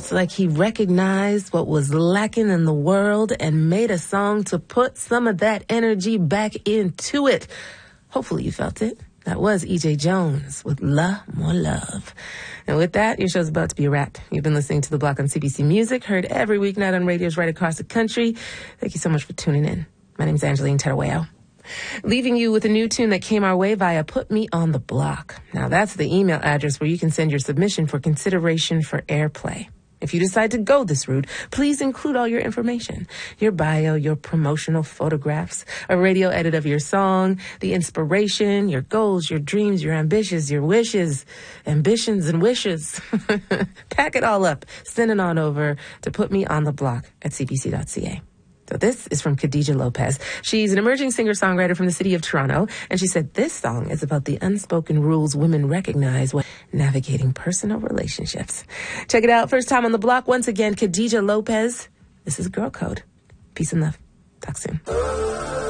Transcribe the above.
It's like he recognized what was lacking in the world and made a song to put some of that energy back into it. Hopefully you felt it. That was E.J. Jones with La More Love. And with that, your show's about to be a wrap. You've been listening to The Block on CBC Music, heard every weeknight on radios right across the country. Thank you so much for tuning in. My name's Angeline Terueo. Leaving you with a new tune that came our way via Put Me on the Block. Now that's the email address where you can send your submission for consideration for airplay. If you decide to go this route, please include all your information. Your bio, your promotional photographs, a radio edit of your song, the inspiration, your goals, your dreams, your ambitions, your wishes, ambitions and wishes. Pack it all up. Send it on over to putmeontheblock@cbc.ca. So this is from Khadija Lopez. She's an emerging singer-songwriter from the city of Toronto, and she said this song is about the unspoken rules women recognize when navigating personal relationships. Check it out. First time on the block. Once again, Khadija Lopez. This is Girl Code. Peace and love. Talk soon.